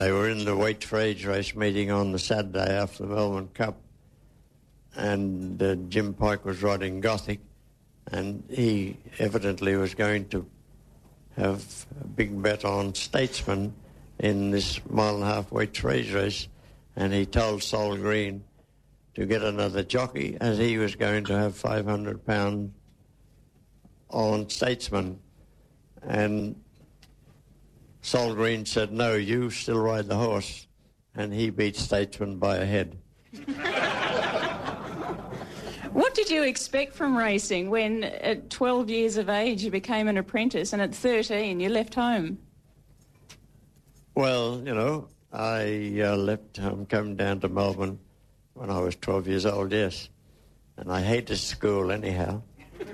They were in the weight for age race meeting on the Saturday after the Melbourne Cup, and Jim Pike was riding Gothic, and he evidently was going to have a big bet on Statesman in this mile-and-a-half weight for age race, and he told Sol Green to get another jockey, as he was going to have £500 on Statesman. And Sol Green said, no, you still ride the horse, and he beat Statesman by a head. What did you expect from racing when at 12 years of age you became an apprentice and at 13 you left home? Well, you know, I left home, came down to Melbourne when I was 12 years old, yes. And I hated school anyhow.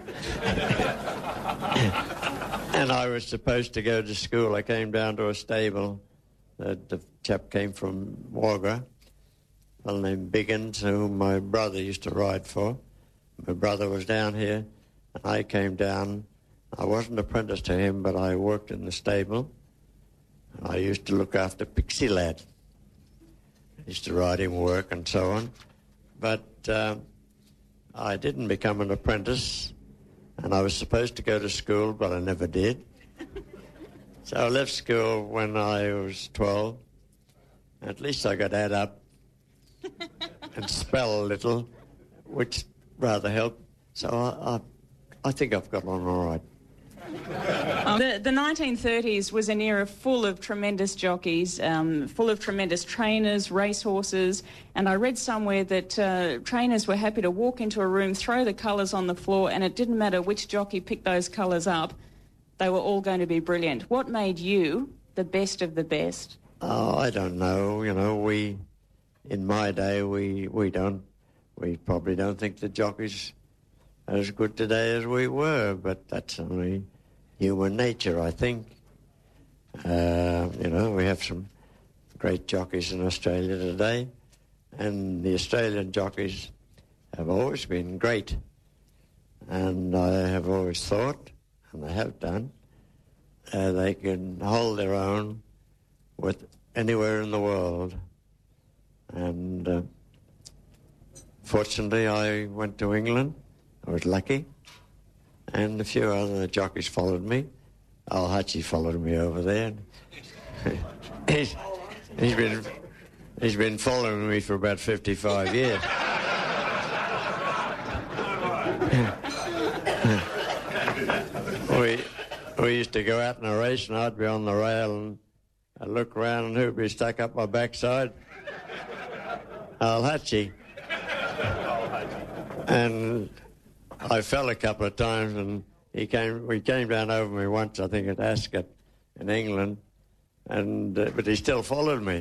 And I was supposed to go to school. I came down to a stable. The chap came from Wagga, a fellow named Biggins, whom my brother used to ride for. My brother was down here, and I came down. I wasn't apprenticed to him, but I worked in the stable. And I used to look after Pixie Lad. I used to ride him work and so on. But I didn't become an apprentice. And I was supposed to go to school, but I never did. So I left school when I was 12. At least I could add up and spell a little, which rather helped. So I think I've got on all right. The 1930s was an era full of tremendous jockeys, full of tremendous trainers, racehorses, and I read somewhere that trainers were happy to walk into a room, throw the colours on the floor, and it didn't matter which jockey picked those colours up, they were all going to be brilliant. What made you the best of the best? Oh, I don't know. You know, in my day, we probably don't think the jockeys are as good today as we were, but that's only human nature, I think. You know, we have some great jockeys in Australia today, and the Australian jockeys have always been great. And I have always thought, and they have done, they can hold their own with anywhere in the world. And fortunately, I went to England. I was lucky. And a few other jockeys followed me. Al Hutchie followed me over there. he's been following me for about 55 years. we used to go out in a race, and I'd be on the rail, and I'd look around, and who'd be stuck up my backside? Al Hutchie. And I fell a couple of times, and we came down over me once, I think at Ascot in England, and but he still followed me.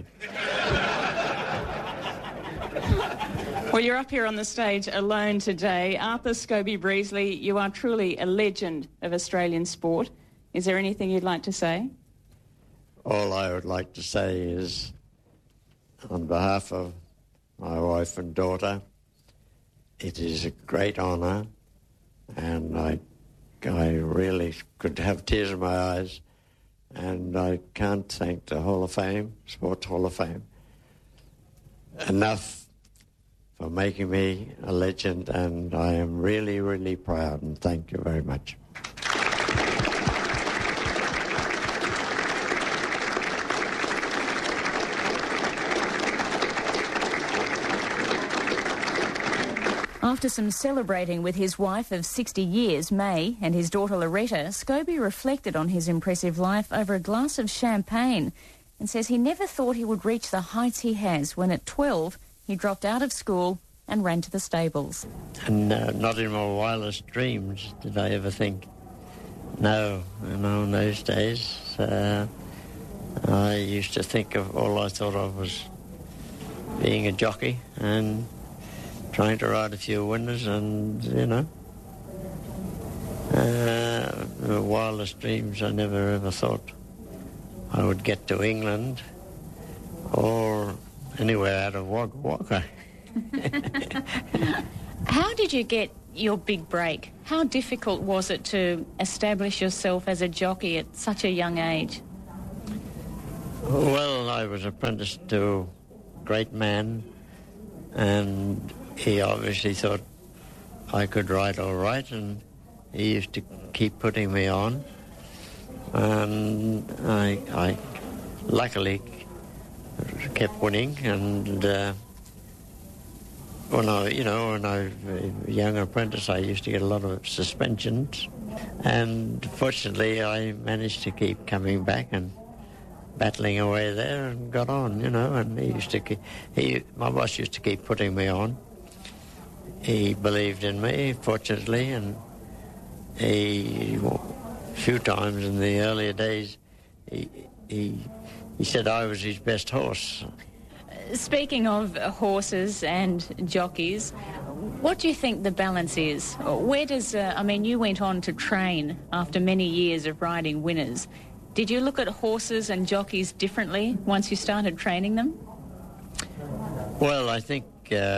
Well, you're up here on the stage alone today. Arthur Scobie-Breezley, you are truly a legend of Australian sport. Is there anything you'd like to say? All I would like to say is, on behalf of my wife and daughter, it is a great honour, and I really could have tears in my eyes, and I can't thank the Hall of Fame, Sports Hall of Fame, enough for making me a legend, and I am really, really proud, and thank you very much. After some celebrating with his wife of 60 years, May, and his daughter Loretta, Scobie reflected on his impressive life over a glass of champagne and says he never thought he would reach the heights he has when at 12 he dropped out of school and ran to the stables. And not in my wildest dreams did I ever think. No, you know, in those days, I used to think of, all I thought of was being a jockey and trying to ride a few winners, and, you know, the wildest dreams, I never ever thought I would get to England or anywhere out of Wagga Wagga. How did you get your big break? How difficult was it to establish yourself as a jockey at such a young age? Well, I was apprenticed to a great man, and he obviously thought I could ride all right, and he used to keep putting me on. And I luckily kept winning, and when I was a young apprentice, I used to get a lot of suspensions, and fortunately I managed to keep coming back and battling away there and got on, and my boss used to keep putting me on. He believed in me, fortunately, and a few times in the earlier days, he said I was his best horse. Speaking of horses and jockeys, what do you think the balance is? Where does, you went on to train after many years of riding winners. Did you look at horses and jockeys differently once you started training them? Well, I think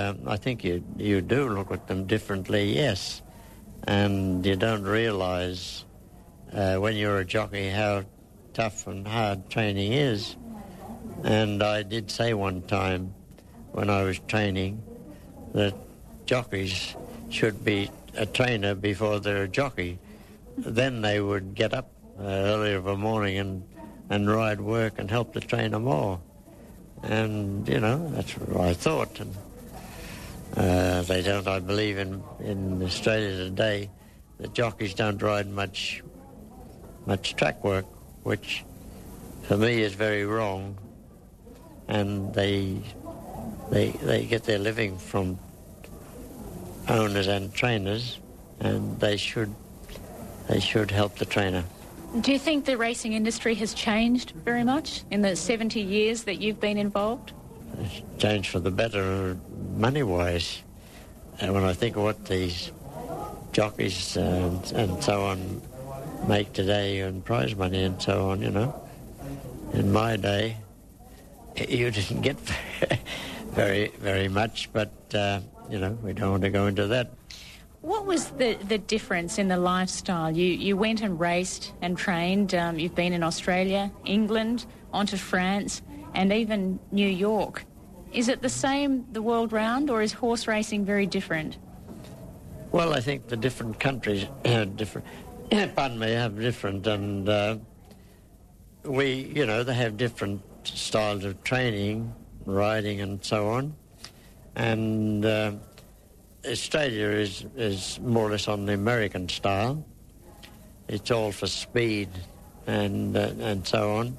you do look at them differently, yes. And you don't realise when you're a jockey how tough and hard training is. And I did say one time when I was training that jockeys should be a trainer before they're a jockey. Then they would get up early of a morning and ride work and help the trainer more. And, that's what I thought. And they don't, I believe, in Australia today, the jockeys don't ride much track work, which for me is very wrong. And they get their living from owners and trainers, and they should help the trainer. Do you think the racing industry has changed very much in the 70 years that you've been involved? It's changed for the better, money-wise. And when I think of what these jockeys and so on make today, and prize money and so on, in my day, you didn't get very, very much, but, we don't want to go into that. What was the difference in the lifestyle? You went and raced and trained. You've been in Australia, England, onto France, and even New York. Is it the same the world round, or is horse racing very different? Well, I think the different countries have different, and they have different styles of training, riding and so on. And Australia is more or less on the American style. It's all for speed and so on.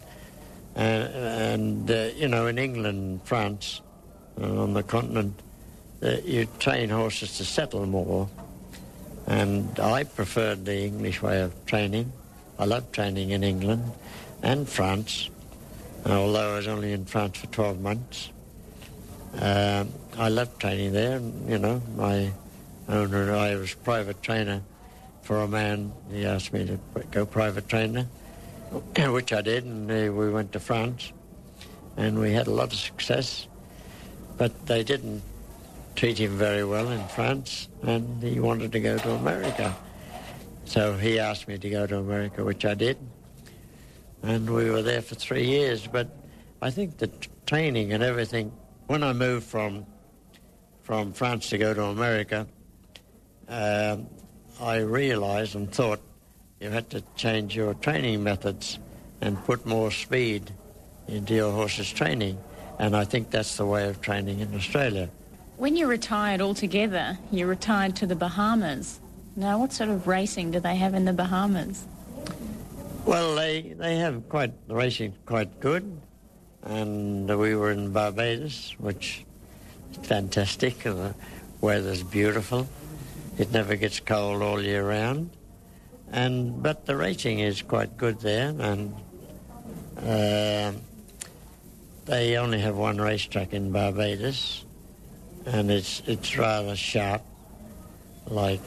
In England, France, on the continent, you train horses to settle more. And I preferred the English way of training. I loved training in England and France, although I was only in France for 12 months. I loved training there. My owner, I was private trainer for a man. He asked me to go private trainer, which I did, and we went to France, and we had a lot of success. But they didn't treat him very well in France, and he wanted to go to America. So he asked me to go to America, which I did, and we were there for 3 years. But I think the training and everything, when I moved from France to go to America, I realized and thought you had to change your training methods and put more speed into your horse's training. And I think that's the way of training in Australia. When you retired altogether, you retired to the Bahamas. Now, what sort of racing do they have in the Bahamas? Well, they have racing quite good. And we were in Barbados, which is fantastic. The weather's beautiful. It never gets cold all year round. But the racing is quite good there, and they only have one racetrack in Barbados, and it's rather sharp, like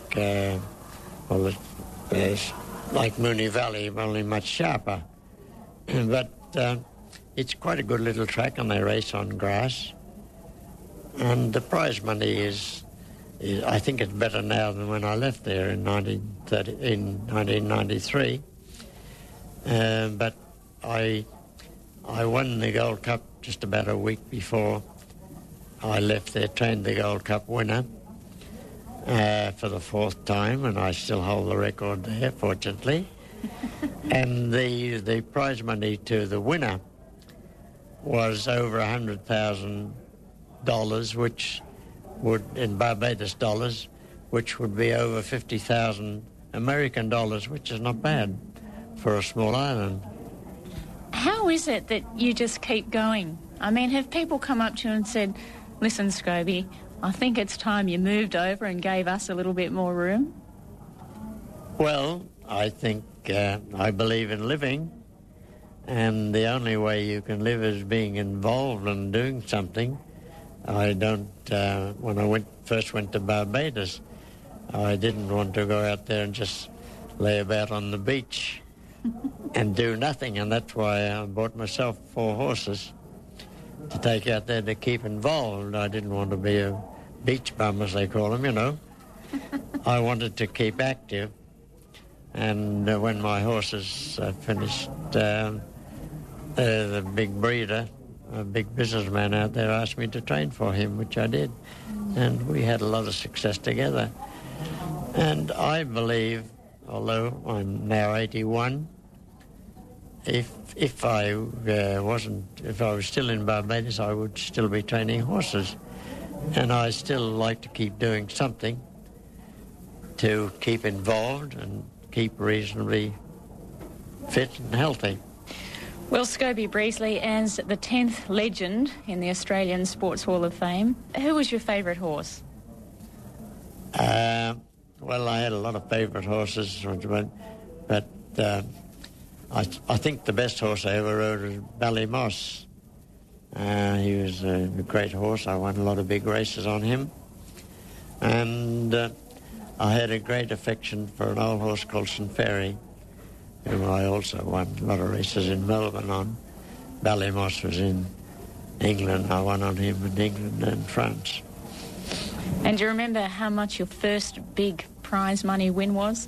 like Moonee Valley, only much sharper. But it's quite a good little track, and they race on grass. And the prize money is I think it's better now than when I left there in 1993. But I I won the Gold Cup just about a week before I left there, trained the Gold Cup winner for the fourth time, and I still hold the record there, fortunately. And the prize money to the winner was over $100,000, which would, in Barbados dollars, which would be over 50,000 American dollars, which is not bad for a small island. How is it that you just keep going? I mean, have people come up to you and said, listen, Scobie, I think it's time you moved over and gave us a little bit more room? Well, I think I believe in living, and the only way you can live is being involved and doing something. I don't, when I first went to Barbados, I didn't want to go out there and just lay about on the beach and do nothing, and that's why I bought myself 4 horses to take out there to keep involved. I didn't want to be a beach bum, as they call them, you know. I wanted to keep active, and when my horses finished, the big breeder, a big businessman out there, asked me to train for him, which I did, and we had a lot of success together. And I believe, although I'm now 81, if I was still in Barbados, I would still be training horses, and I still like to keep doing something to keep involved and keep reasonably fit and healthy. Well, Scobie Breasley, as the 10th legend in the Australian Sports Hall of Fame, who was your favourite horse? Well, I had a lot of favourite horses, but I think the best horse I ever rode was Ballymoss. He was a great horse. I won a lot of big races on him. And I had a great affection for an old horse called St. Ferry, whom I also won a lot of races in Melbourne on. Ballymoss was in England. I won on him in England and France. And do you remember how much your first big prize money win was?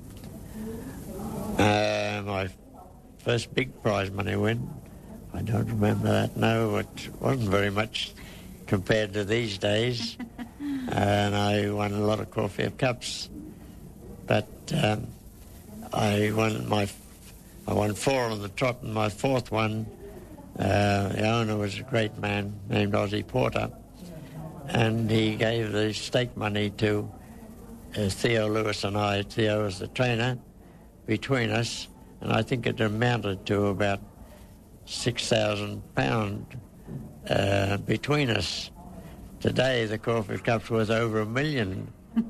My first big prize money win, I don't remember that, no. It wasn't very much compared to these days. And I won a lot of Caulfield Cups. But I won 4 on the trot, and my 4th one, the owner was a great man named Ozzie Porter, and he gave the stake money to Theo Lewis and I. Theo was the trainer between us, and I think it amounted to about £6,000 between us. Today, the Caulfield Cup's worth over $1 million.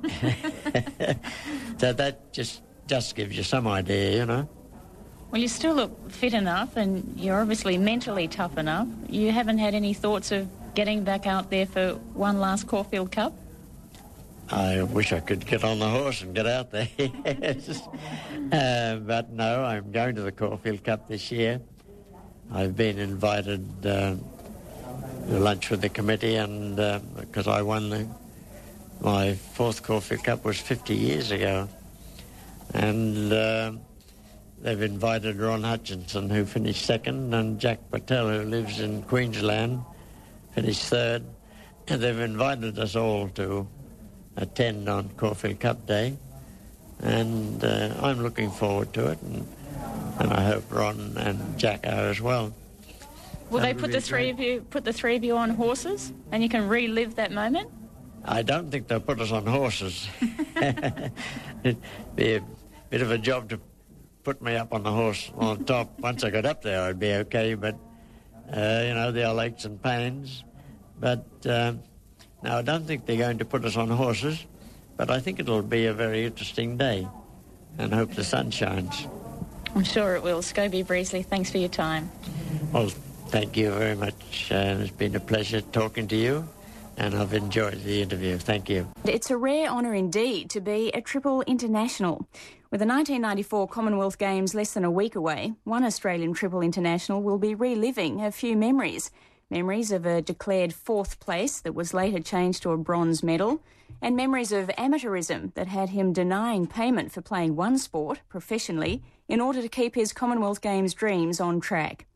So that just gives you some idea, you know. Well, you still look fit enough, and you're obviously mentally tough enough. You haven't had any thoughts of getting back out there for one last Caulfield Cup? I wish I could get on the horse and get out there, yes. But no, I'm going to the Caulfield Cup this year. I've been invited to lunch with the committee, and because I won my 4th Caulfield Cup was 50 years ago. And they've invited Ron Hutchinson, who finished 2nd, and Jack Patel, who lives in Queensland, finished 3rd. And they've invited us all to attend on Caulfield Cup Day, and I'm looking forward to it, and I hope Ron and Jack are as well. Will they put the three of you on horses, and you can relive that moment? I don't think they'll put us on horses. It'd be a bit of a job to put me up on the horse on top. Once I got up there, I'd be okay, but there are aches and pains. But no, I don't think they're going to put us on horses, but I think it'll be a very interesting day, and hope the sun shines. I'm sure it will. Scobie Breasley, thanks for your time. Well, thank you very much. It's been a pleasure talking to you, and I've enjoyed the interview. Thank you. It's a rare honour indeed to be a triple international. With the 1994 Commonwealth Games less than a week away, one Australian triple international will be reliving a few memories. Memories of a declared 4th place that was later changed to a bronze medal, and memories of amateurism that had him denying payment for playing one sport professionally in order to keep his Commonwealth Games dreams on track.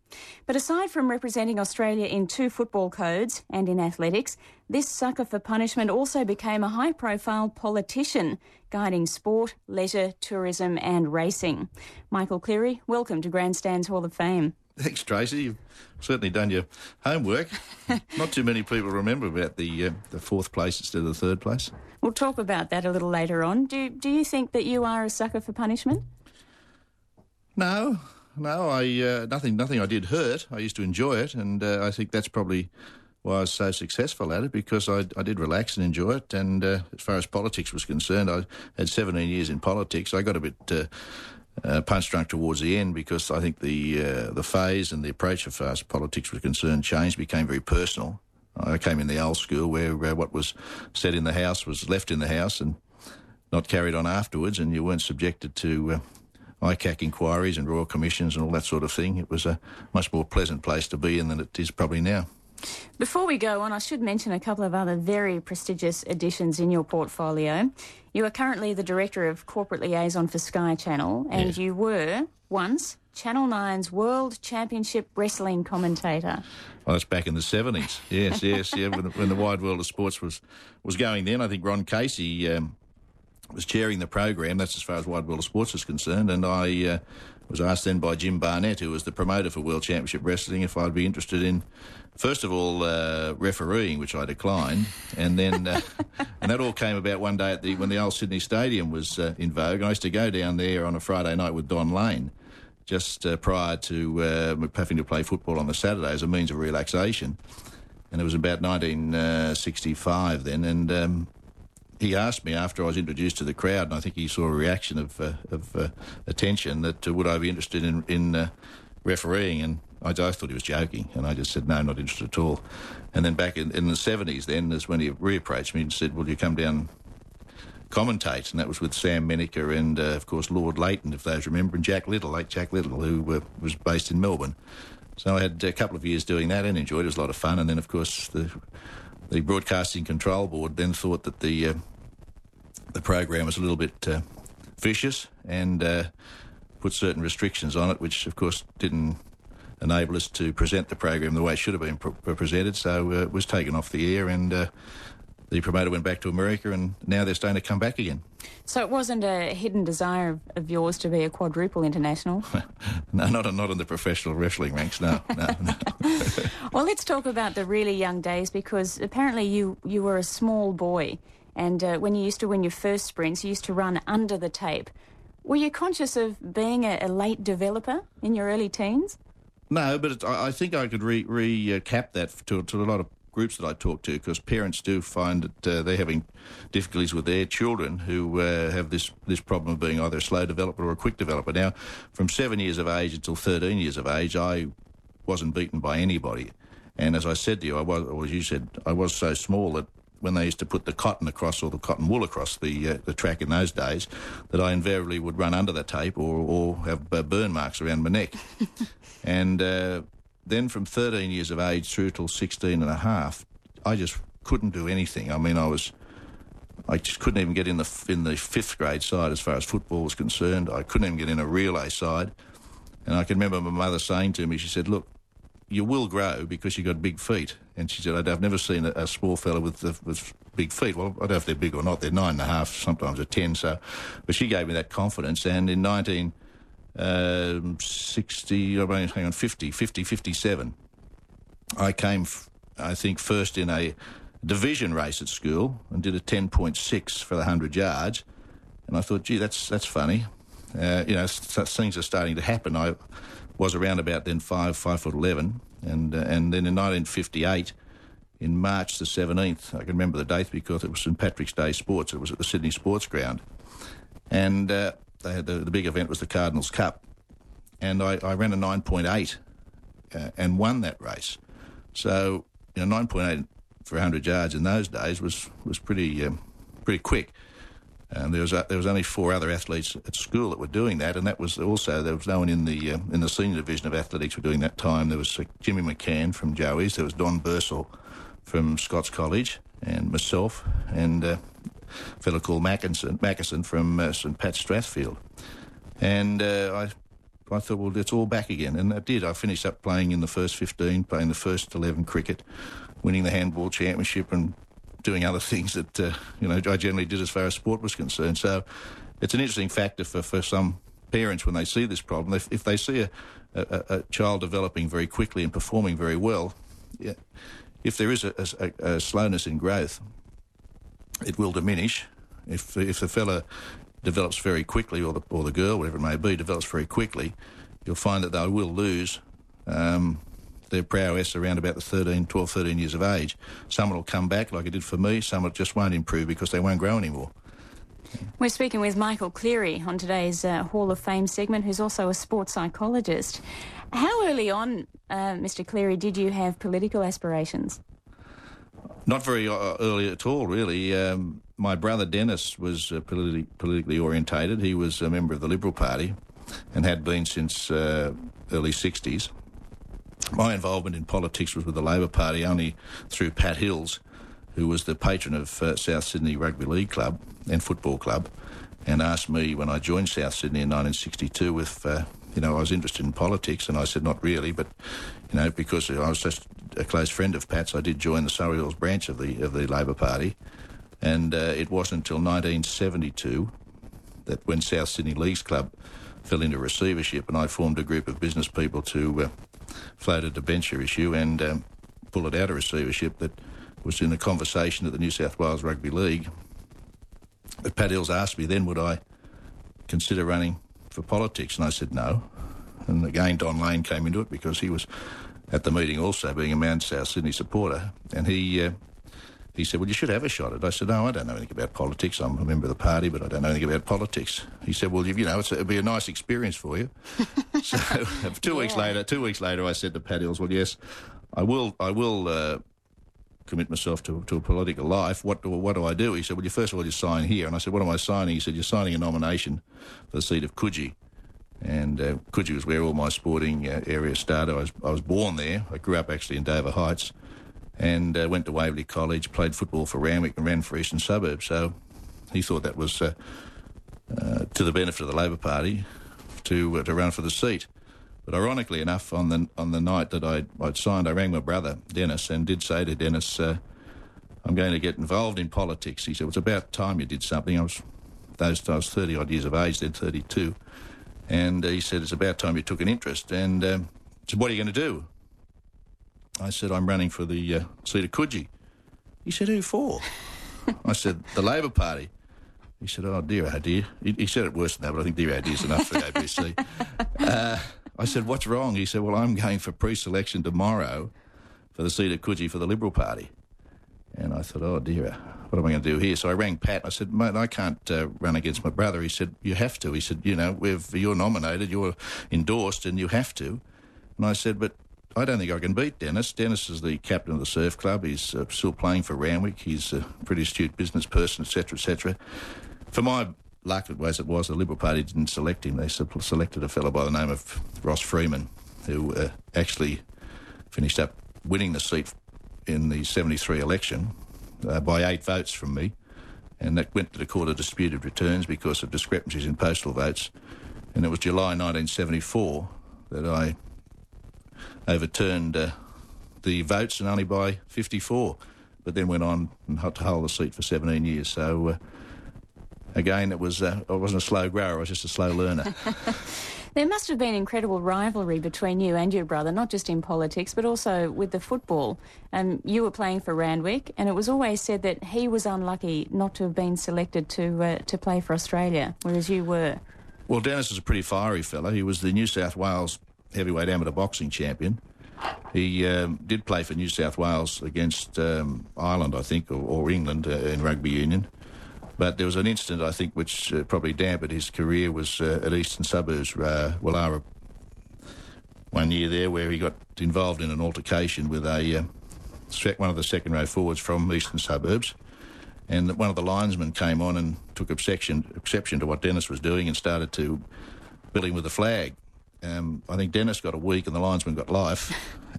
But aside from representing Australia in 2 football codes and in athletics, this sucker for punishment also became a high-profile politician, guiding sport, leisure, tourism and racing. Michael Cleary, welcome to Grandstand's Hall of Fame. Thanks, Tracy. You've certainly done your homework. Not too many people remember about the 4th place instead of the 3rd place. We'll talk about that a little later on. Do you think that you are a sucker for punishment? No. Nothing I did hurt. I used to enjoy it, and I think that's probably why I was so successful at it, because I did relax and enjoy it. And as far as politics was concerned, I had 17 years in politics. I got a bit punch-drunk towards the end, because I think the phase and the approach as far as politics was concerned changed, became very personal. I came in the old school where what was said in the House was left in the House and not carried on afterwards, and you weren't subjected to ICAC inquiries and royal commissions and all that sort of thing. It was a much more pleasant place to be in than it is probably now. Before we go on, I should mention a couple of other very prestigious additions in your portfolio. You are currently the Director of Corporate Liaison for Sky Channel, and Yes. you were, once, Channel 9's World Championship Wrestling commentator. Well, that's back in the 70s. Yes, yeah. When the wide world of sports was going then, I think Ron Casey was chairing the program. That's as far as wide world of sports is concerned. And I was asked then by Jim Barnett, who was the promoter for World Championship Wrestling, if I'd be interested in, first of all, refereeing, which I declined, and then and that all came about one day when the old Sydney Stadium was in vogue. And I used to go down there on a Friday night with Don Lane, just prior to having to play football on the Saturday as a means of relaxation. And it was about 1965 then, and he asked me after I was introduced to the crowd, and I think he saw a reaction of attention, that would I be interested in refereeing, and I thought he was joking, and I just said, no, not interested at all. And then back in the 70s then is when he reapproached me and said, will you come down commentate? And that was with Sam Menaker and, of course, Lord Leighton, if those remember, and late Jack Little, who was based in Melbourne. So I had a couple of years doing that and enjoyed it. It was a lot of fun. And then, of course, the Broadcasting Control Board then thought that the program was a little bit vicious and put certain restrictions on it, which, of course, didn't enable us to present the program the way it should have been presented. So it was taken off the air, and the promoter went back to America, and now they're starting to come back again. So it wasn't a hidden desire of yours to be a quadruple international? No, not in the professional wrestling ranks, no. Well, let's talk about the really young days, because apparently you were a small boy, and when you used to win your first sprints, you used to run under the tape. Were you conscious of being a late developer in your early teens? No, but I think I could recap that to a lot of groups that I talk to, because parents do find that they're having difficulties with their children who have this problem of being either a slow developer or a quick developer. Now, from 7 years of age until 13 years of age, I wasn't beaten by anybody. And as I said to you, or as you said, I was so small that when they used to put the cotton across, or the cotton wool across the track in those days, that I invariably would run under the tape or have burn marks around my neck. And then from 13 years of age through till 16 and a half, I just couldn't do anything. I mean, I just couldn't even get in the 5th grade side as far as football was concerned. I couldn't even get in a relay side. And I can remember my mother saying to me, she said, look, you will grow because you've got big feet. And she said, I've never seen a small fella with big feet. Well, I don't know if they're big or not. They're 9.5, sometimes they're 10. So, but she gave me that confidence. And in 57, I came, I think, first in a division race at school and did a 10.6 for the 100 yards. And I thought, gee, that's funny. Things are starting to happen. I was around about then 5'11", and then in 1958, in March the 17th, I can remember the date because it was St Patrick's Day Sports. It was at the Sydney Sports Ground, and they had the big event was the Cardinals Cup, and I ran a 9.8 and won that race. So 9.8 for 100 yards in those days was pretty quick. And there was only 4 other athletes at school that were doing that, and that was also, there was no one in the senior division of athletics were doing that time. There was Jimmy McCann from Joey's, there was Don Bursell from Scots College, and myself, and a fellow called Mackinson from St Pat Strathfield. And I I thought, well, it's all back again. And it did. I finished up playing in the first 15, playing the first 11 cricket, winning the handball championship and doing other things that, I generally did as far as sport was concerned. So it's an interesting factor for some parents when they see this problem. If they see a child developing very quickly and performing very well, if there is a slowness in growth, it will diminish. If the fella develops very quickly, or the girl, whatever it may be, develops very quickly, you'll find that they will lose their prowess around about the 12, 13 years of age. Some will come back, like it did for me. Some just won't improve because they won't grow anymore. We're speaking with Michael Cleary on today's Hall of Fame segment, who's also a sports psychologist. How early on, Mr. Cleary, did you have political aspirations? Not very early at all, really. My brother Dennis was politically orientated. He was a member of the Liberal Party and had been since early 60s. My involvement in politics was with the Labor Party only through Pat Hills, who was the patron of South Sydney Rugby League Club and Football Club, and asked me when I joined South Sydney in 1962 if, I was interested in politics, and I said not really, but, because I was just a close friend of Pat's, I did join the Surrey Hills branch of the Labor Party, and it wasn't until 1972 that when South Sydney Leagues Club fell into receivership and I formed a group of business people to float a debenture issue and pull it out of receivership, that was in a conversation at the New South Wales Rugby League. But Pat Hills asked me then would I consider running for politics, and I said no. And again, Don Lane came into it because he was at the meeting also, being a Mount South Sydney supporter, and he said, well, you should have a shot at it. I said, no, I don't know anything about politics. I'm a member of the party, but I don't know anything about politics. He said, well, it'd be a nice experience for you. So 2 weeks later, I said to Pat Hills, well, yes, I will commit myself to a political life. What do I do? He said, well, first of all, you sign here. And I said, what am I signing? He said, you're signing a nomination for the seat of Coogee. And Coogee was where all my sporting area started. I was born there. I grew up actually in Dover Heights and went to Waverley College, played football for Randwick and ran for Eastern Suburbs. So he thought that was to the benefit of the Labor Party to run for the seat. But ironically enough, on the night that I'd signed, I rang my brother, Dennis, and did say to Dennis, I'm going to get involved in politics. He said, well, it's about time you did something. I was 30-odd years of age, then 32. And he said, it's about time you took an interest. And I said, what are you going to do? I said, I'm running for the seat of Coogee. He said, who for? I said, the Labor Party. He said, oh, dear, He said it worse than that, but I think dear, is enough for the ABC. I said, what's wrong? He said, well, I'm going for pre-selection tomorrow for the seat of Coogee for the Liberal Party. And I thought, oh, dear, what am I going to do here? So I rang Pat. I said, mate, I can't run against my brother. He said, you have to. He said, you're nominated, you're endorsed, and you have to. And I said, but I don't think I can beat Dennis. Dennis is the captain of the Surf Club. He's still playing for Randwick. He's a pretty astute business person, etc., etc. For my luck, as it was, the Liberal Party didn't select him. They selected a fellow by the name of Ross Freeman, who actually finished up winning the seat in the 73 election by 8 votes from me, and that went to the Court of Disputed Returns because of discrepancies in postal votes. And it was July 1974 that I overturned the votes, and only by 54, but then went on and had to hold the seat for 17 years. So again, I wasn't a slow grower, I was just a slow learner. There must have been incredible rivalry between you and your brother, not just in politics, but also with the football. You were playing for Randwick, and it was always said that he was unlucky not to have been selected to play for Australia, whereas you were. Well, Dennis is a pretty fiery fella. He was the New South Wales heavyweight amateur boxing champion. He did play for New South Wales against Ireland, I think, or England in rugby union. But there was an incident, I think, which probably dampened his career, was at Eastern Suburbs, Wallara, one year there, where he got involved in an altercation with one of the second-row forwards from Eastern Suburbs. And one of the linesmen came on and took exception to what Dennis was doing and started to bill him with a flag. I think Dennis got a week and the linesman got life.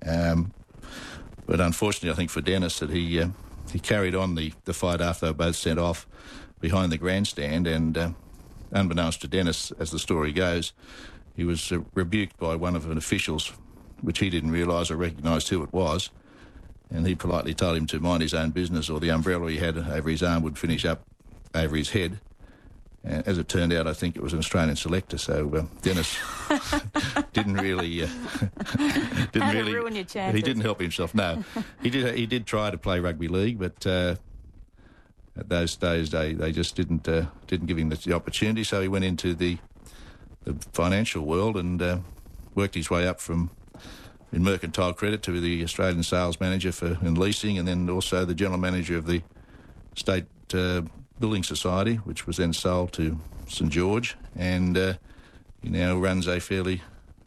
But unfortunately, I think for Dennis, that he carried on the fight after they were both sent off behind the grandstand, and unbeknownst to Dennis, as the story goes, he was rebuked by one of the officials, which he didn't realise or recognised who it was, and he politely told him to mind his own business, or the umbrella he had over his arm would finish up over his head. And as it turned out, I think it was an Australian selector, so Dennis didn't really ruin your chances. He didn't help himself. No, he did try to play rugby league, but at those days they just didn't give him the opportunity. So he went into the financial world and worked his way up from in mercantile credit to the Australian sales manager in leasing, and then also the general manager of the state Building Society, which was then sold to St George, and he now runs a fairly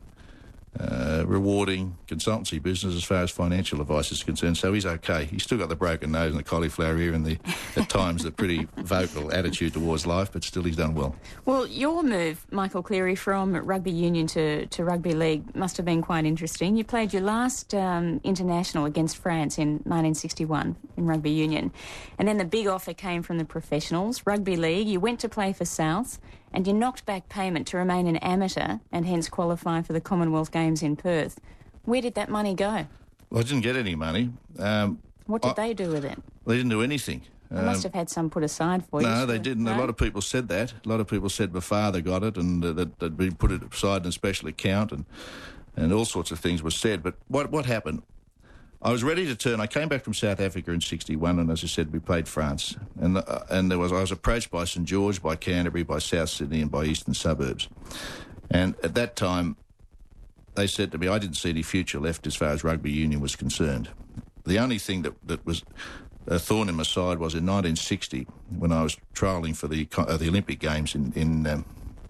rewarding consultancy business as far as financial advice is concerned. So he's okay. He's still got the broken nose and the cauliflower ear and at times the pretty vocal attitude towards life, but still he's done well. Well, your move, Michael Cleary, from rugby union to rugby league must have been quite interesting. You played your last international against France in 1961 in rugby union, and then the big offer came from the professionals, rugby league. You went to play for South, and you knocked back payment to remain an amateur and hence qualify for the Commonwealth Games in Perth. Where did that money go? Well, I didn't get any money. What did they do with it? They didn't do anything. They must have had some put aside for you. No, they didn't. No? A lot of people said that. A lot of people said my father got it and that they'd been put it aside in a special account and all sorts of things were said. But what happened? I was ready to turn. I came back from South Africa in 61, and as I said, we played France. And I was approached by St George, by Canterbury, by South Sydney, and by Eastern Suburbs. And at that time, they said to me, I didn't see any future left as far as rugby union was concerned. The only thing that was a thorn in my side was in 1960, when I was trialling for the Olympic Games in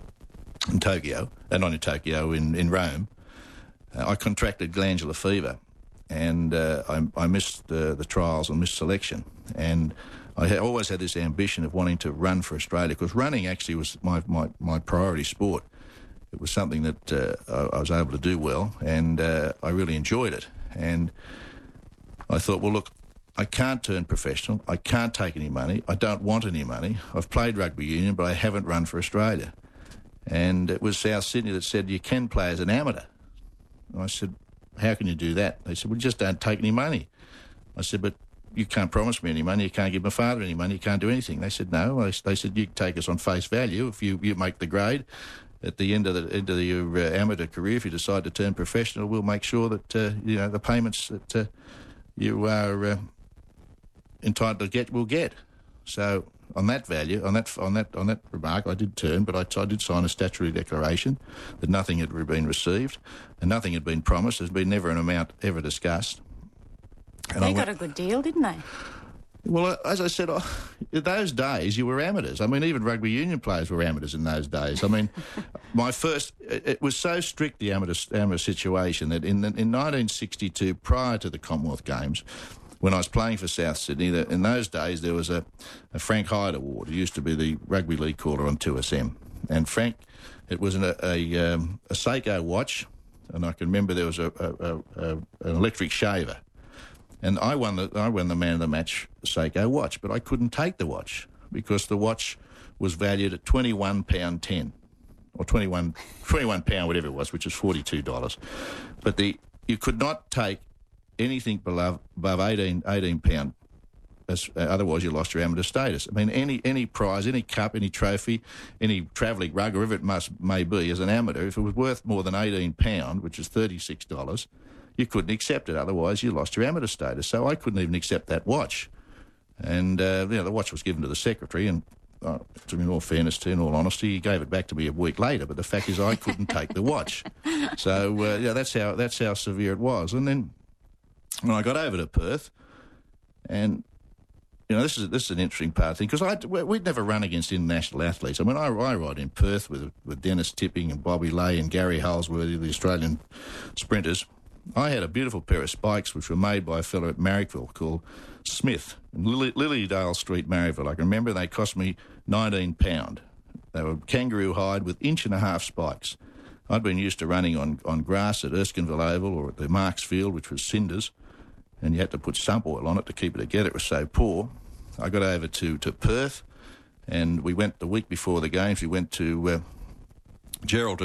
Tokyo, not in Tokyo, in Rome. I contracted glandular fever. And I missed the trials and missed selection. And I always had this ambition of wanting to run for Australia, because running actually was my priority sport. It was something that I was able to do well, and I really enjoyed it. And I thought, well, look, I can't turn professional. I can't take any money. I don't want any money. I've played rugby union, but I haven't run for Australia. And it was South Sydney that said, you can play as an amateur. And I said, how can you do that? They said, well, just don't take any money. I said, but you can't promise me any money. You can't give my father any money. You can't do anything. They said, no. They said, you can take us on face value. If you make the grade at the end of your amateur career, if you decide to turn professional, we'll make sure that, the payments that you are entitled to get, we'll get. So on that value, on that remark, I did turn, but I did sign a statutory declaration that nothing had been received and nothing had been promised. There's been never an amount ever discussed. And they got a good deal, didn't they? Well, as I said, in those days you were amateurs. I mean, even rugby union players were amateurs in those days. I mean, it was so strict, the amateur situation, that in 1962, prior to the Commonwealth Games, when I was playing for South Sydney, in those days there was a Frank Hyde Award. He used to be the rugby league caller on 2SM. And Frank, it was a Seiko watch, and I can remember there was an electric shaver. And I won the man of the match Seiko watch, but I couldn't take the watch because the watch was valued at £21.10 or £21, whatever it was, which is $42. But you could not take anything above £18, otherwise you lost your amateur status. I mean, any prize, any cup, any trophy, any travelling rug, or whatever it may be, as an amateur, if it was worth more than £18, which is $36, you couldn't accept it. Otherwise, you lost your amateur status. So I couldn't even accept that watch. And the watch was given to the secretary, and in all fairness, in all honesty, he gave it back to me a week later. But the fact is, I couldn't take the watch. So that's how severe it was. And then when I got over to Perth, and this is an interesting part of the thing, because we'd never run against international athletes. I mean, I ride in Perth with Dennis Tipping and Bobby Lay and Gary Holsworthy, the Australian sprinters. I had a beautiful pair of spikes which were made by a fellow at Marrickville called Smith, in Lilydale Street, Marrickville. I can remember they cost me £19. They were kangaroo hide with 1.5-inch spikes. I'd been used to running on grass at Erskineville Oval or at the Marks Field, which was cinders, and you had to put stump oil on it to keep it together. It was so poor. I got over to Perth, and we went the week before the games. We went to Geraldton,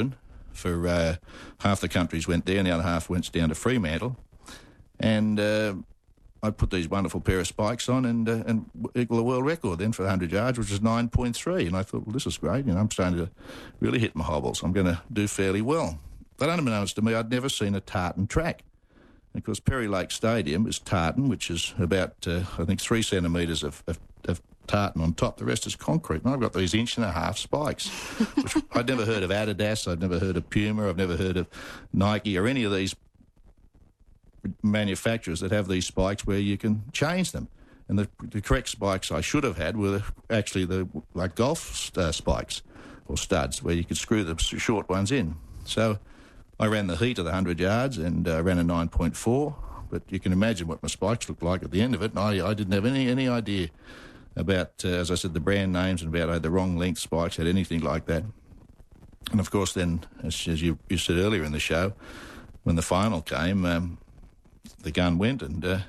for half the countries went there and the other half went down to Fremantle. And I put these wonderful pair of spikes on and equal the world record then for 100 yards, which is 9.3. And I thought, well, this is great. I'm starting to really hit my hobbles. I'm going to do fairly well. But unbeknownst to me, I'd never seen a tartan track. And of course, Perry Lake Stadium is tartan, which is about, I think, 3 centimetres of tartan on top. The rest is concrete. And I've got these 1.5 inch spikes, which I'd never heard of Adidas, I'd never heard of Puma, I've never heard of Nike or any of these manufacturers that have these spikes where you can change them. And the correct spikes I should have had were actually like golf spikes or studs where you could screw the short ones in. So I ran the heat of the 100 yards and ran a 9.4, but you can imagine what my spikes looked like at the end of it. And I didn't have any idea about, as I said, the brand names and about the wrong length spikes, had anything like that. And of course then, as you said earlier in the show, when the final came, the gun went and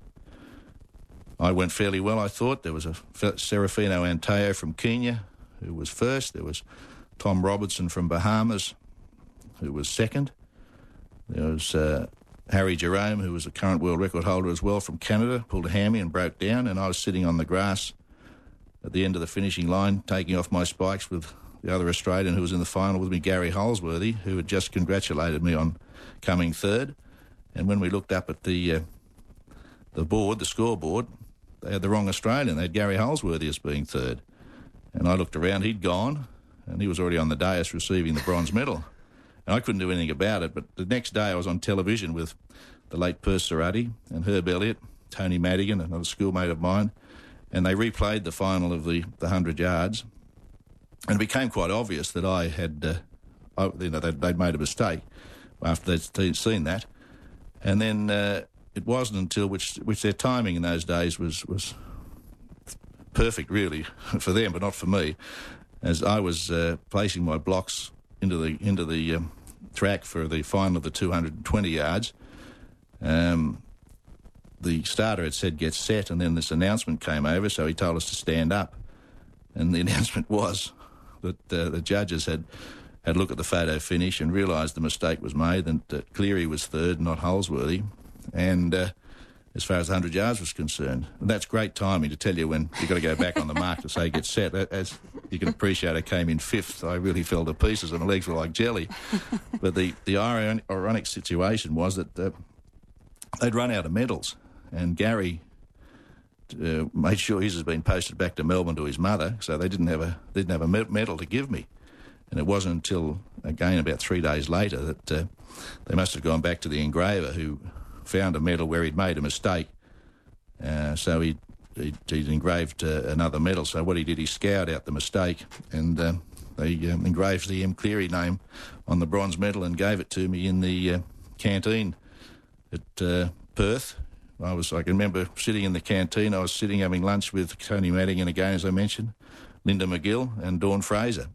I went fairly well, I thought. There was a Serafino Anteo from Kenya who was first. There was Tom Robertson from Bahamas who was second. There was Harry Jerome, who was a current world record holder as well from Canada, pulled a hammy and broke down, and I was sitting on the grass at the end of the finishing line taking off my spikes with the other Australian who was in the final with me, Gary Holsworthy, who had just congratulated me on coming third. And when we looked up at the board, the scoreboard, they had the wrong Australian. They had Gary Holsworthy as being third. And I looked around, he'd gone, and he was already on the dais receiving the bronze medal. And I couldn't do anything about it, but the next day I was on television with the late Perth Cerruti and Herb Elliott, Tony Madigan, another schoolmate of mine, and they replayed the final of the 100 yards. And it became quite obvious that I had, they'd made a mistake after they'd seen that. And then it wasn't until, which their timing in those days was perfect really for them, but not for me, as I was placing my blocks into the track for the final of the 220 yards. The starter had said get set, and then this announcement came over, so he told us to stand up. And the announcement was that the judges had a look at the photo finish and realised the mistake was made, and that Cleary was third, not Holsworthy. And as far as 100 yards was concerned, and that's great timing to tell you when you've got to go back on the mark to say get set. As you can appreciate, I came in fifth. I really fell to pieces and my legs were like jelly. But the ironic situation was that they'd run out of medals, and Gary made sure his has been posted back to Melbourne to his mother, so they didn't have a medal to give me. And it wasn't until, again, about 3 days later that they must have gone back to the engraver who found a medal where he'd made a mistake. So he'd engraved another medal. So what he did, he scoured out the mistake, and they engraved the M. Cleary name on the bronze medal and gave it to me in the canteen at Perth. I can remember sitting in the canteen. I was sitting having lunch with Tony Madigan again, as I mentioned, Linda McGill and Dawn Fraser,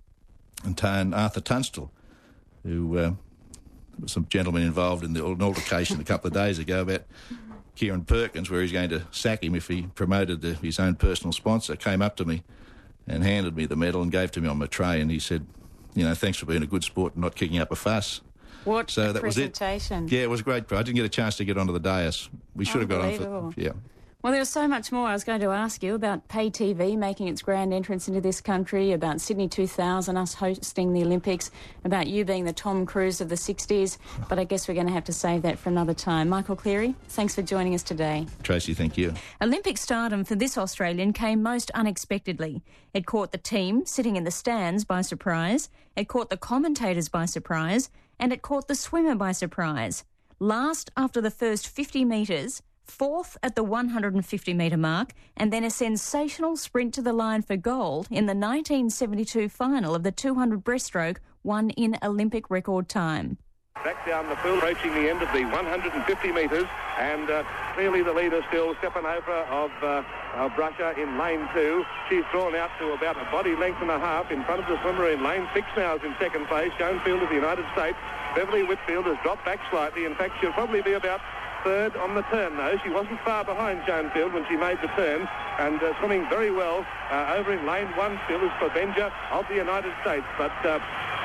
and Arthur Tunstall, who was some gentleman involved in an altercation a couple of days ago about Kieran Perkins, where he's going to sack him if he promoted his own personal sponsor, came up to me and handed me the medal and gave to me on my tray, and he said, thanks for being a good sport and not kicking up a fuss. What so a that presentation. Was it. Yeah, it was great. I didn't get a chance to get onto the dais. We should have got on for... Yeah. Well, there was so much more I was going to ask you about pay TV making its grand entrance into this country, about Sydney 2000, us hosting the Olympics, about you being the Tom Cruise of the 60s, but I guess we're going to have to save that for another time. Michael Cleary, thanks for joining us today. Tracy, thank you. Olympic stardom for this Australian came most unexpectedly. It caught the team sitting in the stands by surprise, it caught the commentators by surprise, and it caught the swimmer by surprise. Last after the first 50 metres, fourth at the 150-metre mark, and then a sensational sprint to the line for gold in the 1972 final of the 200 breaststroke, won in Olympic record time. Back down the pool, approaching the end of the 150 metres, and clearly the leader still, Stepanova of Russia in lane 2. She's drawn out to about a body length and a half in front of the swimmer in lane 6 now is in second place. Schoenfield of the United States. Beverly Whitfield has dropped back slightly. In fact, she'll probably be about third on the turn, though. She wasn't far behind Schoenfield when she made the turn, and swimming very well over in lane 1 still is Fabenja of the United States. But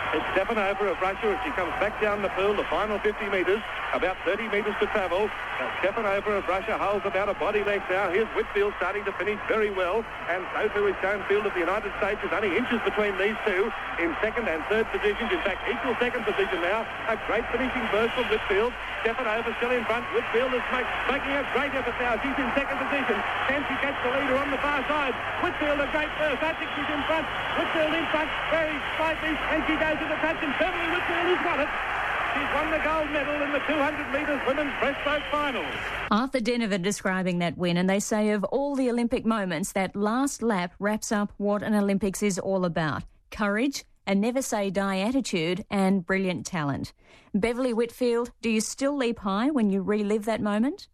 It's Stepanova of Russia as she comes back down the pool, the final 50 metres, about 30 metres to travel. Stepanova of Russia holds about a body length now. Here's Whitfield starting to finish very well, and so too is Schoenfield of the United States. There's only inches between these two in second and third positions. In fact, equal second position now. A great finishing burst from Whitfield. Stepanova still in front. Whitfield is making a great effort now. She's in second position. Can she catch the leader on the far side? Whitfield a great burst. I think she's in front. Whitfield in front very slightly, and she goes to the touch, and certainly Whitfield has won it. She's won the gold medal in the 200 metres women's breaststroke final. Arthur Denovan describing that win, and they say of all the Olympic moments, that last lap wraps up what an Olympics is all about. Courage, a never-say-die attitude, and brilliant talent. Beverly Whitfield, do you still leap high when you relive that moment?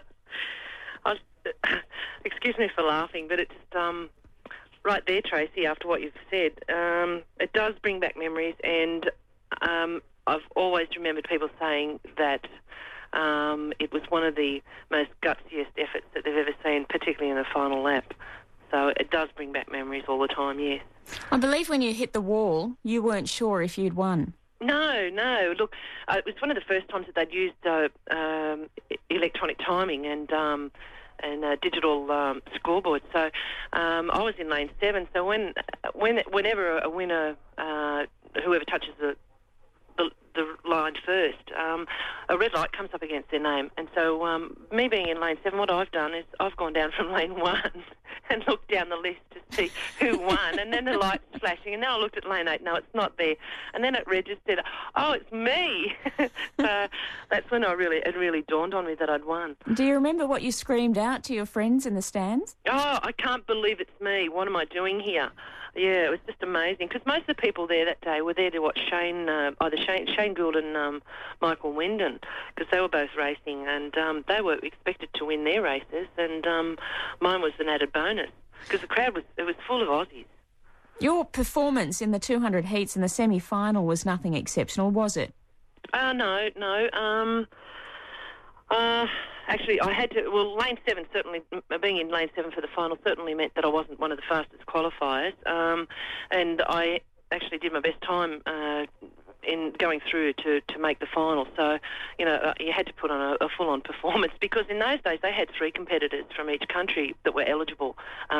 Excuse me for laughing, but it's right there, Tracy, after what you've said. It does bring back memories, and I've always remembered people saying that it was one of the most gutsiest efforts that they've ever seen, particularly in the final lap. So it does bring back memories all the time, yes. I believe when you hit the wall, you weren't sure if you'd won. No. Look, it was one of the first times that they'd used electronic timing and digital scoreboard. So I was in lane 7. So whenever a winner, whoever touches the line first, a red light comes up against their name. And so me being in lane 7, what I've done is I've gone down from lane 1 and looked down the list to see who won. And then the light's flashing. And then I looked at lane 8. No, it's not there. And then it registered, oh, it's me. So that's when it really dawned on me that I'd won. Do you remember what you screamed out to your friends in the stands? Oh, I can't believe it's me. What am I doing here? Yeah, it was just amazing because most of the people there that day were there to watch either Shane Gould and Michael Windon, because they were both racing, and they were expected to win their races, and mine was an added bonus because the crowd was full of Aussies. Your performance in the 200 heats in the semi-final was nothing exceptional, was it? No. Actually, I had to... Well, lane 7 certainly... Being in lane 7 for the final certainly meant that I wasn't one of the fastest qualifiers. And I actually did my best time in going through to make the final. So, you had to put on a full-on performance because in those days they had 3 competitors from each country that were eligible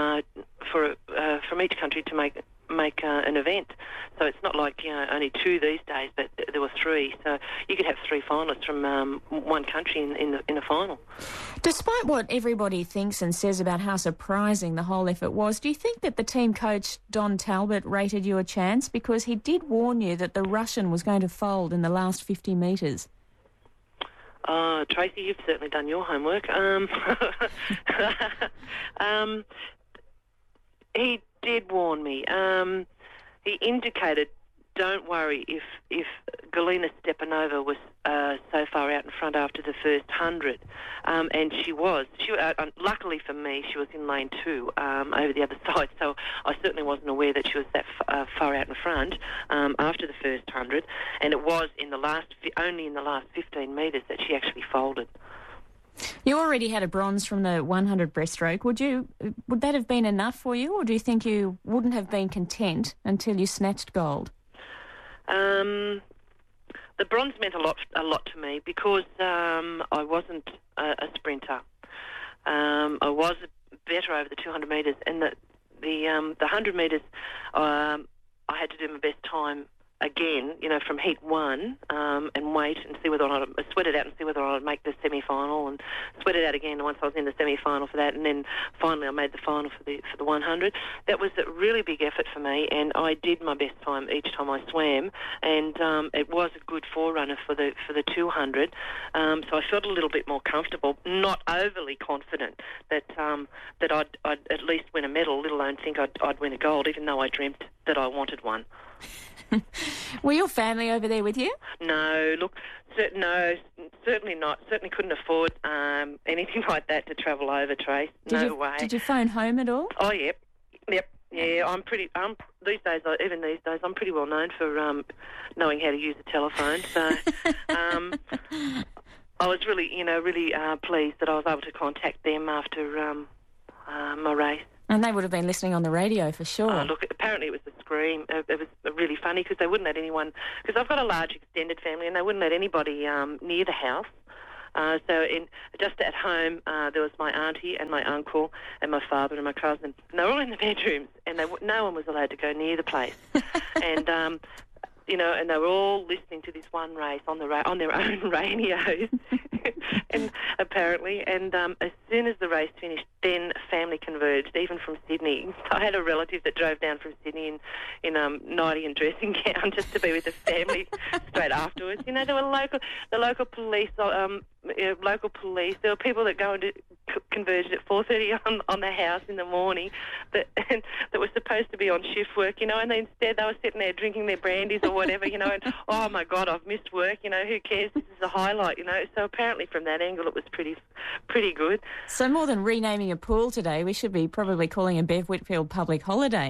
from each country to make an event. So it's not like only 2 these days, but there were 3. So you could have 3 finalists from one country in the final. Despite what everybody thinks and says about how surprising the whole effort was, do you think that the team coach Don Talbot rated you a chance? Because he did warn you that the Russian was going to fold in the last 50 metres. Tracy, you've certainly done your homework. He did warn me. He indicated, don't worry if Galina Stepanova was so far out in front after the first 100. And she was. Luckily for me, she was in lane 2 over the other side, so I certainly wasn't aware that she was that far out in front after the first 100. And it was only in the last 15 metres that she actually folded. You already had a bronze from the 100 breaststroke. Would that have been enough for you, or do you think you wouldn't have been content until you snatched gold? The bronze meant a lot to me because I wasn't a sprinter. I was better over the 200 metres, and the 100 metres I had to do my best time again, from heat 1 and wait and see whether or not I sweat it out and see whether I'd make the semi-final, and sweat it out again once I was in the semi-final for that, and then finally I made the final for the 100. That was a really big effort for me, and I did my best time each time I swam, and it was a good forerunner for the 200. So I felt a little bit more comfortable, not overly confident that I'd at least win a medal, let alone think I'd win a gold, even though I dreamt that I wanted one. Were your family over there with you? No, look, certainly not. Certainly couldn't afford anything like that to travel over, Trace. No way. Did you phone home at all? Oh, yep. Yeah, I'm these days, I'm pretty well known for knowing how to use a telephone. So I was really pleased that I was able to contact them after my race. And they would have been listening on the radio for sure. Look, apparently it was a scream. It was really funny because they wouldn't let anyone... Because I've got a large extended family and they wouldn't let anybody near the house. Just at home, there was my auntie and my uncle and my father and my cousin. And they were all in the bedrooms and no one was allowed to go near the place. And... and they were all listening to this one race on their own radios, and apparently. And as soon as the race finished, then family converged, even from Sydney. I had a relative that drove down from Sydney in nightie and dressing gown just to be with the family straight afterwards. There were the local police. Local police. There were people that go into converged at 4:30 on the house in the morning that were supposed to be on shift work, and instead they were sitting there drinking their brandies or whatever, and oh my God, I've missed work, who cares? This is a highlight, So apparently from that angle it was pretty good. So more than renaming a pool today, we should be probably calling a Bev Whitfield public holiday.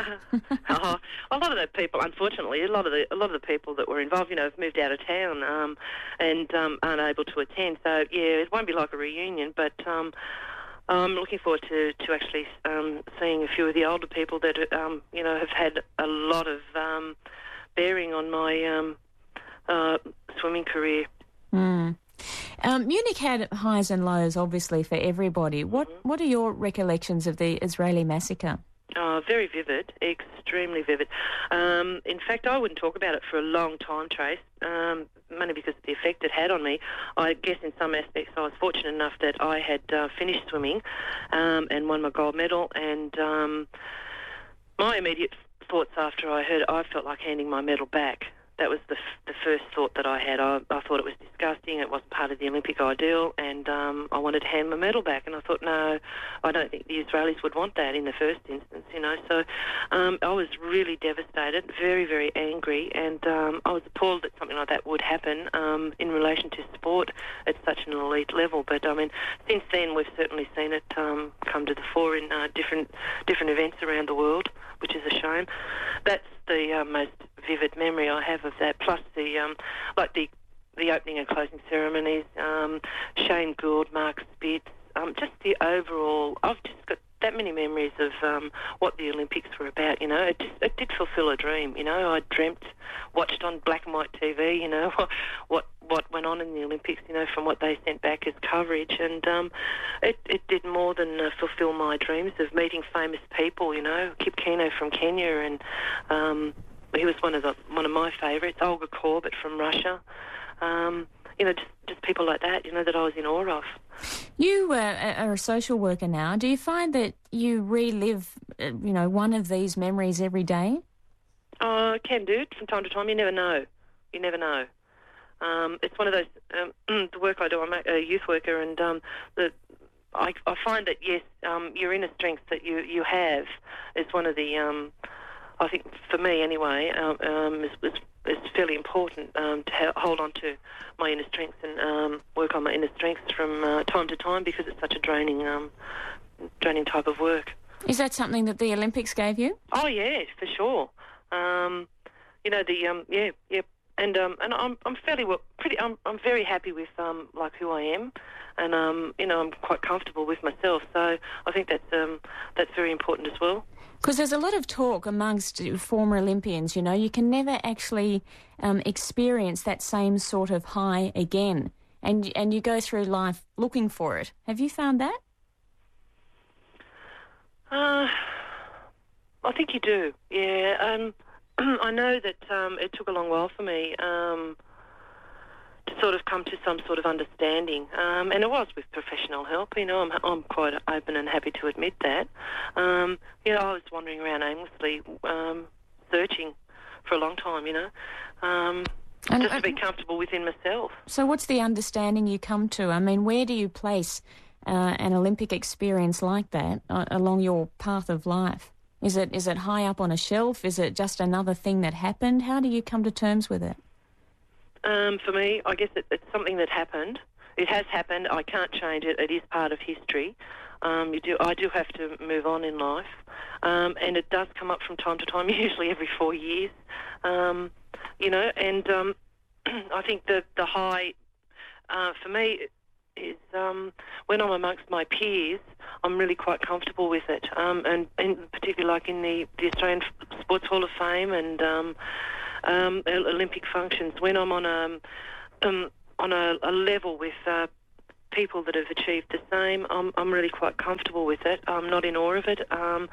A lot of the people, unfortunately, a lot of the people that were involved, have moved out of town and aren't able to attend. So yeah, it won't be like a reunion, but I'm looking forward to actually seeing a few of the older people that have had a lot of bearing on my swimming career. Munich had highs and lows, obviously, for everybody. What are your recollections of the Israeli massacre? Very vivid, extremely vivid. In fact, I wouldn't talk about it for a long time, Trace, mainly because of the effect it had on me. I guess in some aspects I was fortunate enough that I had finished swimming and won my gold medal, and my immediate thoughts after I heard it, I felt like handing my medal back. That was the first thought that I had. I thought it was disgusting. It wasn't part of the Olympic ideal, and I wanted to hand my medal back. And I thought, no, I don't think the Israelis would want that in the first instance, So I was really devastated, very, very angry, and I was appalled that something like that would happen in relation to sport at such an elite level. But I mean, since then we've certainly seen it come to the fore in different events around the world, which is a shame. That's the most vivid memory I have of that, plus the opening and closing ceremonies, Shane Gould, Mark Spitz, just the overall. I've just got that many memories of what the Olympics were about. It did fulfil a dream. I watched on black and white TV. What went on in the Olympics. From what they sent back as coverage, and it did more than fulfil my dreams of meeting famous people. Kip Keino from Kenya, and he was one of my favourites. Olga Korbut from Russia. Just people like that, that I was in awe of. You are a social worker now. Do you find that you relive, one of these memories every day? I can do from time to time. You never know. It's one of those, the work I do, I'm a youth worker, and I find that, yes, your inner strength that you have is one of the, I think for me anyway, is fairly important to hold on to my inner strengths and work on my inner strengths from time to time, because it's such a draining type of work. Is that something that the Olympics gave you? Oh yeah, for sure. And I'm fairly I'm very happy with like who I am, and I'm quite comfortable with myself. So I think that's very important as well. Because there's a lot of talk amongst former Olympians, you can never actually experience that same sort of high again, and you go through life looking for it. Have you found that? I think you do, yeah. I know that it took a long while for me to sort of come to some sort of understanding, and it was with professional help. I'm quite open and happy to admit that. I was wandering around aimlessly, searching for a long time. Just to be comfortable within myself. So, what's the understanding you come to? I mean, where do you place an Olympic experience like that along your path of life? Is it high up on a shelf? Is it just another thing that happened? How do you come to terms with it? For me, I guess it's something that happened. It has happened. I can't change it. It is part of history. I do have to move on in life, and it does come up from time to time, usually every 4 years. And I think the high for me is when I'm amongst my peers, I'm really quite comfortable with it, and particularly like in the Australian Sports Hall of Fame and Olympic functions, when I'm on a level with people that have achieved the same, I'm really quite comfortable with it. I'm not in awe of it.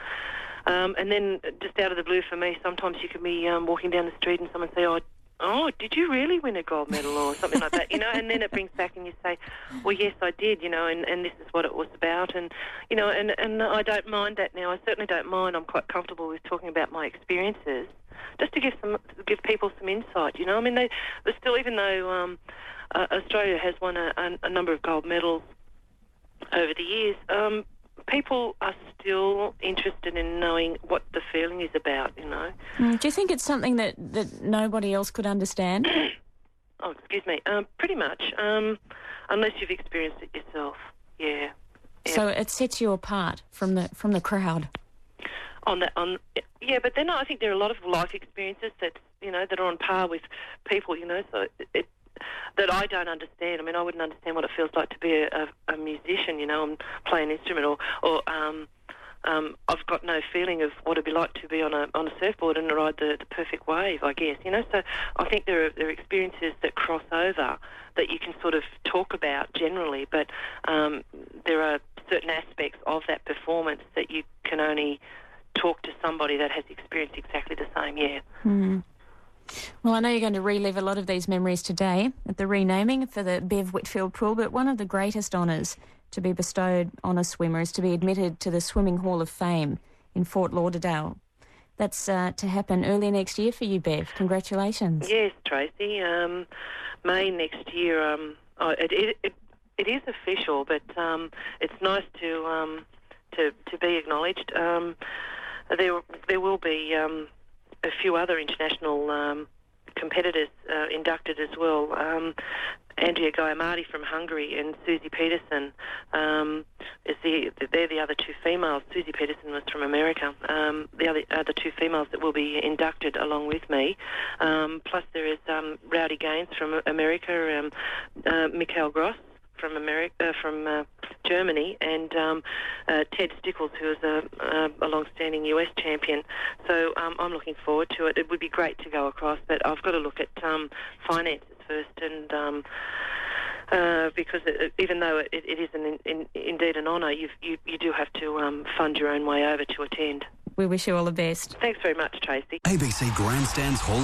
And then just out of the blue for me, sometimes you can be walking down the street and someone say, oh, did you really win a gold medal or something like that, and then it brings back and you say, well, yes, I did, and this is what it was about, and I don't mind that now. I certainly don't mind. I'm quite comfortable with talking about my experiences, just to give people some insight, I mean, they still, even though Australia has won a number of gold medals over the years, people are still interested in knowing what the feeling is about, Do you think it's something that nobody else could understand? Oh, excuse me. Pretty much, unless you've experienced it yourself. Yeah. So it sets you apart from the crowd. Yeah, but then I think there are a lot of life experiences that that are on par with people. So that I don't understand. I mean, I wouldn't understand what it feels like to be a musician, and play an instrument, or I've got no feeling of what it'd be like to be on a surfboard and ride the perfect wave, I guess, So I think there are experiences that cross over that you can sort of talk about generally, but there are certain aspects of that performance that you can only talk to somebody that has experienced exactly the same, yeah. Mm. Well, I know you're going to relive a lot of these memories today at the renaming for the Bev Whitfield Pool, but one of the greatest honours to be bestowed on a swimmer is to be admitted to the Swimming Hall of Fame in Fort Lauderdale. That's to happen early next year for you, Bev. Congratulations. Yes, Tracy. May next year. It is official, but it's nice to be acknowledged. There will be a few other international competitors inducted as well. Andrea Guiamati from Hungary and Susie Peterson they're the other two females. Susie Peterson was from America. The other two females that will be inducted along with me. Plus there is Rowdy Gaines from America, Mikhail Gross from Germany, and Ted Stickles, who is a long-standing US champion. So I'm looking forward to it. It would be great to go across, but I've got to look at finances first, and because even though it is indeed an honour, you do have to fund your own way over to attend. We wish you all the best. Thanks very much, Tracy. ABC Grandstands Hall